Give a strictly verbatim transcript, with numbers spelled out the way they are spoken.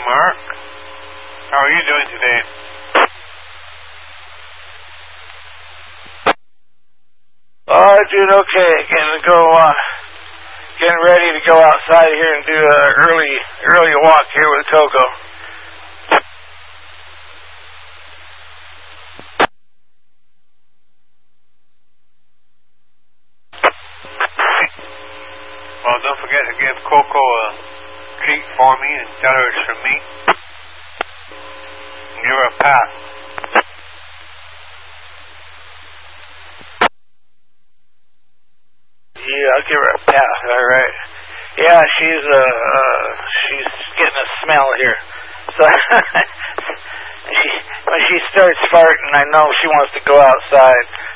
Mark. How are you doing today? Oh, doing okay. Getting to go, uh, getting ready to go outside here and do an early, early walk here with Coco. Well, don't forget to give Coco a treat for me and tell her it's from me. Give her a pat. Yeah, I'll give her a pat. All right. Yeah, she's uh, uh she's getting a smell here. So she, when she starts farting, I know she wants to go outside.